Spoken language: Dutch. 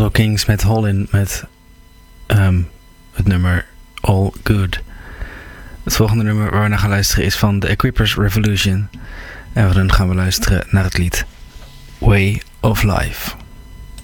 Buffalo Kings met Holland met het nummer All Good. Het volgende nummer waar we naar gaan luisteren is van The Equippers Revolution. En dan gaan we luisteren naar het lied Way of Life.